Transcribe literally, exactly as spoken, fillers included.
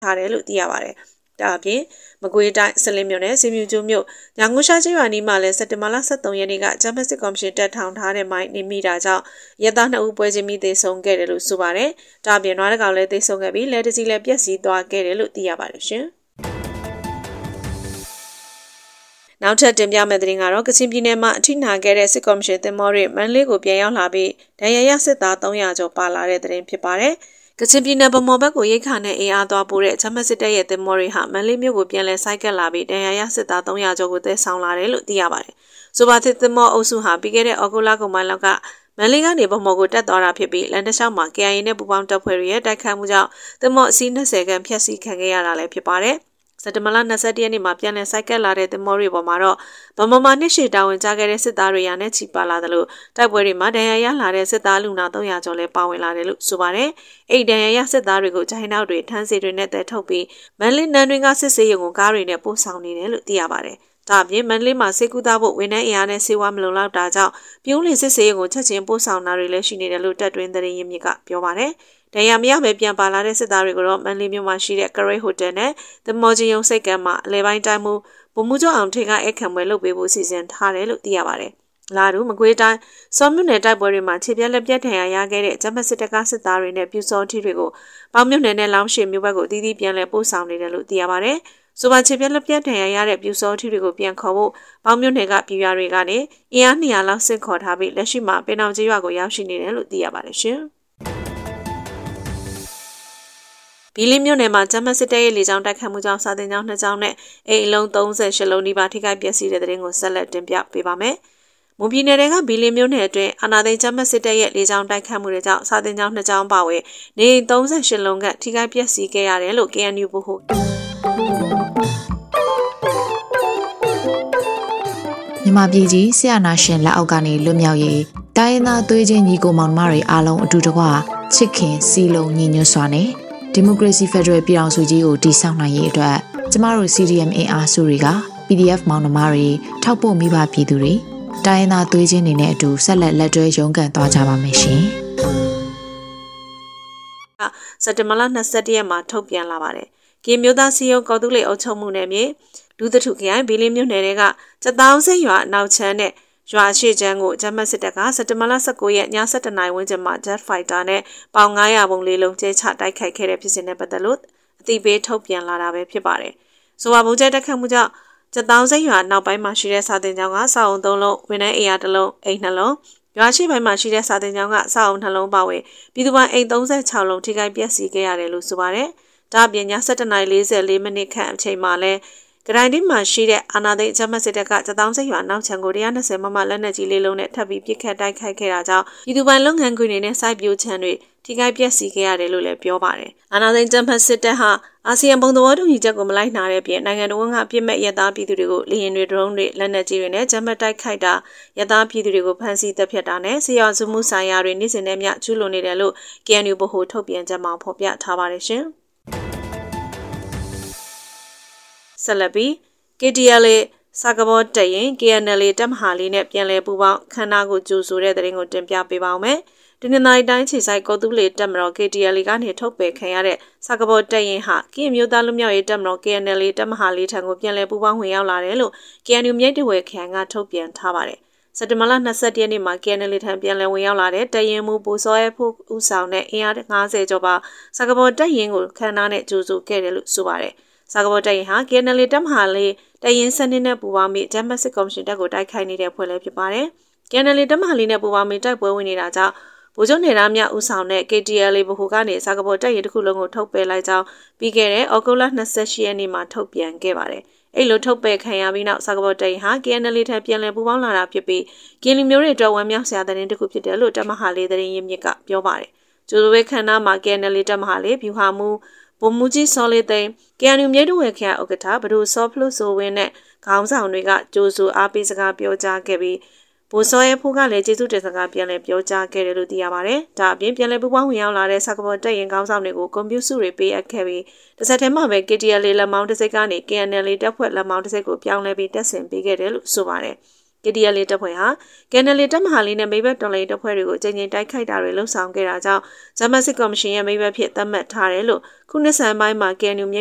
ထားတယ်လို့သိရပါတယ်။ဒါအပြင်မကွေးတိုင်းစလင်းမြို့နယ်စင်မြူကျိုးမြို့ညာငိုရှာကျေးရွာနီးမှာလည်းစက်တင်ဘာလ၁၃ရက်နေ့ကဂျမစစ်ကော်မရှင်တက်ထောင်ထားတဲ့မိုင်းနေမိတာကြောင့်ရဲသားနှစ်ဦးပွဲချင်းမိသေဆုံးခဲ့တယ်လို့ဆိုပါတယ်။ဒါအပြင်နွားတကောင်လည်းသေဆုံးခဲ့ပြီးလက်တစီလည်းပျက်စီးသွားခဲ့တယ်လို့သိရပါတယ်ရှင်။နောက်ထပ်တင်ပြမယ့်သတင်းကတော့ကချင်ပြည်နယ်မှာအထိနာခဲ့တဲ့စစ်ကော်မရှင်တင်မောတွေမန္တလေးကိုပြန်ရောက်လာပြီးဒဏ်ရာရစစ်သား၃၀၀ကျော်ပါလာတဲ့သတင်းဖြစ်ပါတယ်။ကချင်ပြည်နယ်ဗမော်ဘက်ကိုရိတ်ခါနဲ့အင်အားသွားပို့တဲ့ဂျမစစ်တပ်ရဲ့တင်မောတွေဟာမန္တလေးမြို့ကိုပြန်လည်ဆိုက်ကပ်လာပြီးဒဏ်ရာရစစ်သား၃၀၀ကျော်ကိုသယ်ဆောင်လာတယ်လို့သိရပါတယ်။ဆိုပါသစ်တင်မောအုပ်စုဟာပြီးခဲ့တဲ့ဩဂုတ်လကုန်ပိုင်းလောက်ကမန္တလေးကနေဗမော်ကိုတက်သွားတာဖြစ်ပြီးလန်တလျှောက်မှာ K I A နဲ့ပူးပေါင်းတပ်ဖွဲ့တွေရဲ့တိုက်ခိုက်မှုကြောင့်တင်မောအစီး၂၀ခန့်ဖျက်ဆီးခံခဲ့ရတာလည်းဖြစ်ပါတယ်။စက်တင်ဘာလ၂၁ရက်နေ့မှာပြန်လည်ဆိုက်ကပ်လာတဲ့တင်မောတွေပေါ်မှာတော့ဗမာမှာနှစ်ရှည်တာဝန်ကျခဲ့တဲ့စစ်သားတွေရနဲ့ချီပါလာတယ်လို့တိုက်ပွဲတွေမှာဒဏ်ရာရလာတဲ့စစ်သားလူနာ၃၀၀ကျော်လည်းပါဝင်လာတယ်လို့ဆိုပါတယ်။အဲ့ဒဏ်ရာရစစ်သားတွေကိုဂျိုင်းနောက်တွေထန်းစီတွေနဲ့တဲထုတ်ပြီးမန္တလေးနန်းတွင်းကစစ်ဆေးရုံကိုကားတွေနဲ့ပို့ဆောင်နေတယ်လို့သိရပါတယ်။ဒါအပြင်မန္တလေးမှာစေကူသားဖို့ဝန်ထမ်းအင်အားနဲ့စေဝါမလုံလောက်တာကြောင့်ပြုံးလင်စစ်ဆေးရုံကိုချက်ချင်းပို့ဆောင်တာတွေလည်းရှိနေတယ်လို့တပ်တွင်းသတင်းရင်းမြစ်ကပြောပါတယ်။ဒဏ်ရာမရပဲပြန်ပါလာတဲ့စစ်သားတွေကိုတော့မန္တလေးမြို့မှာရှိတဲ့ကရိတ်ဟိုတယ်နဲ့သမော်ကြီးယုံစိတ်ကမ်းမှာအလဲပိုင်းတိုင်းမှုဗိုလ်မှူးချုပ်အောင်ထိန်ကအခမ်းပွဲလုပ်ပေးဖို့စီစဉ်ထားတယ်လို့သိရပါတယ်။လာတူမကွေးတိုင်းစောမြို့နယ်တိုက်ပွဲတွေမှာခြေပြက်လက်ပြက်ဒဏ်ရာရခဲ့တဲ့ဂျမစစ်တပ်ကစစ်သားတွေနဲ့ပြူစောထီတွေကိုပေါင်းမြို့နယ်နဲ့လောင်းရှည်မြို့ဘက်ကိုတည်တည်ပြန်လဲပို့ဆောင်နေတယ်လို့သိရပါတယ်။ဆိုပါခြေပြက်လက်ပြက်ဒဏ်ရာရတဲ့ပြူစောထီတွေကိုပြန်ခေါ်ဖို့ပေါင်းမြို့နယ်ကပြည်ရွာတွေကနေအင်အား၂၀၀လောက်စစ်ခေါ်ထားပြီးလက်ရှိမှာပင်အောင်ကျေးရွာကိုရောက်ရှိနေတယ်လို့သိရပါတယ်ရှင်။ဘီလင်းမြို့နယ်မှာဂျမစစ်တပ်ရဲ့လေကြောင်းတိုက်ခတ်မှုကြောင့်စာတင်ကျောင်းနှစ်ကျောင်းနဲ့အိမ်အလုံး၃၈လုံးနီးပါးထိခိုက်ပျက်စီးတဲ့တဲ့ရင်ကိုဆက်လက်တင်ပြပေးပါမယ်။မွန်ပြည်နယ်ကဘီလင်းမြို့နယ်အတွင်းအာဏာသိမ်းဂျမစစ်တပ်ရဲ့လေကြောင်းတိုက်ခတ်မှုတွေကြောင့်စာတင်ကျောင်းနှစ်ကျောင်းပါဝင်နေအိမ်၃၈လုံးကထိခိုက်ပျက်စီးခဲ့ရတယ်လို့ K N U ဗဟိုမြန်မာပြည်ကြီးဆရာနာရှင်လက်အောက်ကနေလွတ်မြောက်ရေးတိုင်းရင်းသားသွေးချင်းညီကိုမောင်နှမတွေအားလုံးအတူတကွချစ်ခင်စီလုံးညီညွတ်စွာနဲ့ဒီမိုကရေစီဖက်ဒရယ်ပြည်ထောင်စုကြီးကိုတည်ဆောက်နိုင်ရေးအတွက်ကျမတို့ C D M အင်အားစုတွေက P D F မောင်နှမတွေထောက်ပို့မိဘပြည်သူတွေတိုင်းရင်းသားသွေးချင်းတွေနဲ့အတူဆက်လက်လက်တွဲရုန်းကန်သွားကြပါမယ်ရှင်။စက်တင်ဘာလ၂၁ရက်မှာထုတ်ပြန်လာပါတယ်။ကင်းမျိုးသားစီယုံကော်တူးလေအုပ်ချုပ်မှုနယ်မြေလူသထုခရိုင်ဘီလင်းမြို့နယ်တွေကကျတောင်းစိတ်ရွာနောက်ချမ်းနဲ့ရွာရှိချမ်းကိုဂျမတ်စစ်တပ်ကစက်တင်ဘာလ၁၉ရက်ည၁၁နာရီဝန်းကျင်မှာ Jet Fighter နဲ့ပေါင်၅၀၀ပုံလေးလုံးကျဲချတိုက်ခိုက်ခဲ့တဲ့ဖြစ်စဉ်နဲ့ပတ်သက်လို့အသိပေးထုတ်ပြန်လာတာပဲဖြစ်ပါတယ်။ဆိုပါဘုံကျဲတိုက်ခိုက်မှုကြောင့်ကျတောင်းစိတ်ရွာနောက်ပိုင်းမှာရှိတဲ့စာတင်ကျောင်းကစာအုံ၃လုံးဝန်ထမ်းအိမ်ယာတစ်လုံးအိမ်နှလုံးရွာရှိပိုင်းမှာရှိတဲ့စာတင်ကျောင်းကစာအုံနှလုံးပါဝင်ပြည်သူ့ပိုင်အိမ်၃၆လုံးထိခိုက်ပျက်စီးခဲ့ရတယ်လို့ဆိုပါတယ်။ဒါ့အပြင်ည၁၁နာရီ၄၄မိနစ်ခန့်အချိန်မှာလဲကရိုင်ဒီမှာရှိတဲ့အာနာသိဂျမစစ်တပ်ကကျတောင်းစိတ်ရွာနောက်ချံကို၁၂၀မမလက်နက်ကြီးလေးလုံးနဲ့ထပ်ပြီးပစ်ခတ်တိုက်ခိုက်ခဲ့တာကြောင့်ပြည်သူ့ပိုင်လုပ်ငန်းခွင်တွေနဲ့စိုက်ပျိုးခြံတွေထိခိုက်ပျက်စီးခဲ့ရတယ်လို့လည်းပြောပါတယ်။အာနာသိဂျမစစ်တပ်ဟာအာဆီယံဘုံသဘောတူညီချက်ကိုမလိုက်နာတဲ့ပြင်နိုင်ငံတော်ကပြစ်မဲ့ရသားပြည်သူတွေကိုလေရင်တွေဒရုန်းတွေလက်နက်ကြီးတွေနဲ့ဂျမတိုက်ခိုက်တာရသားပြည်သူတွေကိုဖမ်းဆီးတပ်ဖြတ်တာနဲ့ဆေးရောစုမှုဆိုင်ရာတွေနေ့စဉ်နဲ့မျှကျူးလွန်နေတယ်လို့ K N U ဗဟိုထုတ်ပြန်ချက်မှာဖော်ပြထားပါတယ်ရှင်။ဆက်လက်ပြီးK T L A စာကဘောတရင် K N L A တပ်မဟာလေးနဲ့ပြန်လည်ပူးပေါင်းခန္ဓာကိုကြိုဆိုတဲ့တဲ့ရင်ကိုတင်ပြပေးပါောင်းမယ်။ဒီနေ့နိုင်တိုင်းခြေဆိုင်ကော်တူးလေတပ်မတော် K T L A ကနေထုတ်ပယ်ခံရတဲ့စာကဘောတရင်ဟာကရင်မျိုးသားလူမျိုးရေးတပ်မတော် K N L A တပ်မဟာလေးထံကိုပြန်လည်ပူးပေါင်းဝင်ရောက်လာတယ်လို့ K N U မြိတ်တဝဲခရိုင်ကထုတ်ပြန်ထားပါတယ်။စက်တင်ဘာလ၂၁ရက်နေ့မှာ K N L A ထံပြန်လည်ဝင်ရောက်လာတဲ့တရင်မှုပူစောရဲဖို့ဦးဆောင်တဲ့အင်အား၅၀ကျော်ပါစာကဘောတရင်ကိုခန္ဓာနဲ့ကြိုဆိုခဲ့တယ်လို့ဆိုပါတယ်။စာကဘောတရင်ဟာ K N L A တပ်မဟာလေးတရင်စနစ်နဲ့ပူပေါင်းပြီးဂျမတ်စစ်ကော်မရှင်တပ်ကိုတိုက်ခိုက်နေတဲ့ဖွဲ့လည်းဖြစ်ပါတယ်။ K N L A တပ်မဟာလေးနဲ့ပူပေါင်းပြီးတိုက်ပွဲဝင်နေတာကြောင့်ဗိုလ်ချုပ်နေသားများဦးဆောင်တဲ့ K T L A ဗဟိုကနေစာကဘောတပ်ရင်တစ်ခုလုံးကိုထုတ်ပယ်လိုက်ကြောင်းပြီးခဲ့တဲ့ဩဂုတ်လ၂၈ရက်နေ့မှာထုတ်ပြန်ခဲ့ပါတယ်။အဲ့လိုထုတ်ပယ်ခံရပြီးနောက်စာကဘောတပ်ရင်ဟာ K N L A ထံပြန်လည်ပူပေါင်းလာတာဖြစ်ပြီးကင်းလီမျိုးတွေအတွက်ဝမ်းမြောက်စရာတဲ့တစ်ခုဖြစ်တယ်လို့တပ်မဟာလေးသတင်းရင်းမြစ်ကပြောပါတယ်။ကျိုးသွေးခန္ဓာမှာ K N L A တပ်မဟာလေးဗျူဟာမှုဗိုလ်မှူးကြီးစောလေးသိန်း K N U မြိတ်တဝဲခရိုင်ဥက္ကဋ္ဌဘဒုစောဖလို့ဆိုဝင်းနဲ့ခေါင်းဆောင်တွေကကြိုးစုအားပေးစကားပြောကြားခဲ့ပြီးဗိုလ်စောရဲဖိုးကလည်းကျေးဇူးတင်စကားပြန်လည်ပြောကြားခဲ့တယ်လို့သိရပါတယ်။ဒါအပြင်ပြန်လည်ပူးပေါင်းဝင်ရောက်လာတဲ့စာကဘောတပ်ရင်ခေါင်းဆောင်တွေကိုကွန်ပျူတာစုတွေပေးအပ်ခဲ့ပြီးတစ်ဆက်တည်းမှာပဲ K T L A လက်မောင်းတစ်စိတ်ကနေ K N L A တပ်ဖွဲ့လက်မောင်းတစ်စိတ်ကိုပြောင်းလဲပြီးတက်ဆင်ပေးခဲ့တယ်လို့ဆိုပါတယ်။ K D L A တပ်ဖွဲ့ဟာ K N L A တပ်မဟာလေးနဲ့မိဘတော်လှန်ရေးတပ်ဖွဲ့တွေကိုအကြိမ်ကြိမ်တိုက်ခိုက်တာတွေလှုံ့ဆော်ခဲ့တာကြောင့်ဂျမတ်စစ်ကော်မရှင်ရဲ့မိဘဖြစ်သတ်မှတ်ထားတယ်လို့ခုနှစ်ဆန်းပိုင်းမှာ K N U